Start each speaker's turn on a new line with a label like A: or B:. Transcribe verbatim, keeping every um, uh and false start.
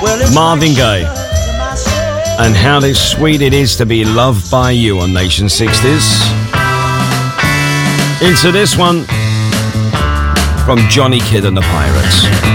A: Marvin Gaye. And how sweet it is to be loved by you on Nation sixties. Into this one from Johnny Kidd and the Pirates.